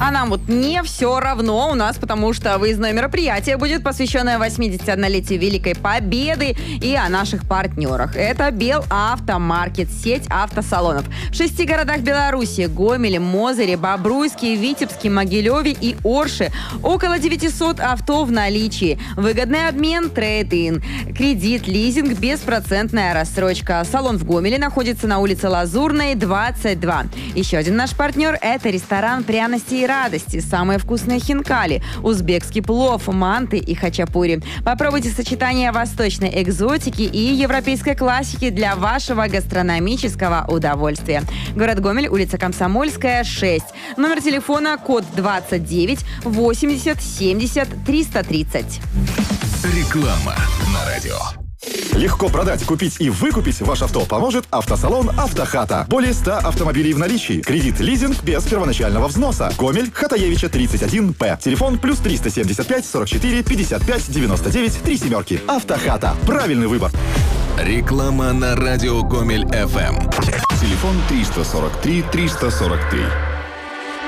А нам вот не все равно у нас, потому что выездное мероприятие будет посвященное 81-летию Великой Победы и о наших партнерах. Это Белавтомаркет, сеть автосалонов. В 6 городах Беларуси: Гомеле, Мозыре, Бобруйске, Витебске, Могилеве и Орше. Около 900 авто в наличии. Выгодный обмен, трейд-ин, кредит, лизинг, беспроцентная рассрочка. Салон в Гомеле находится на улице Лазурной, 22. Еще один наш партнер – это ресторан «Пряности и радости». Самые вкусные хинкали, узбекский плов, манты и хачапури. Попробуйте сочетание восточной экзотики и европейской классики для вашего гастрономического удовольствия. Город Гомель, улица Комсомольская, 6. Номер телефона код 29 80 70 330. Реклама на радио. Легко продать, купить и выкупить ваше авто поможет автосалон «Автохата». Более 100 автомобилей в наличии. Кредит, лизинг без первоначального взноса. Гомель, Хатаевича, 31П. Телефон +3 375 44 55 99 3 семерки. «Автохата». Правильный выбор. Реклама на радио Гомель ФМ. Телефон 343 343.